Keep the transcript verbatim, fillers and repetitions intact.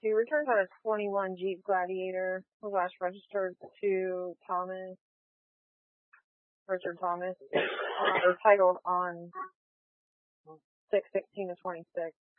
He returns on a twenty-one Jeep Gladiator. Was last registered to Thomas, Richard Thomas. Uh, or titled on six sixteen of twenty-six.